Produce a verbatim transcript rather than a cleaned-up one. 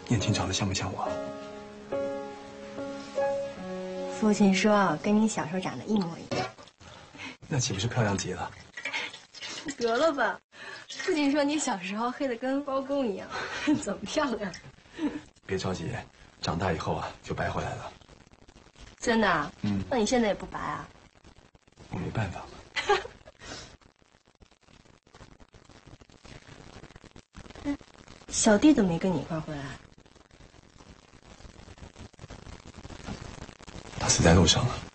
燕青长得像不像我？ 父亲说跟你小时候长得一模一样。 那岂不是漂亮极了？ 得了吧，父亲说你小时候黑的跟包公一样，怎么漂亮？ 别着急，长大以后啊就白回来了。 真的啊？ 嗯。 那你现在也不白啊？ 我没办法。 小弟怎么没跟你一块回来？ 他死在路上了。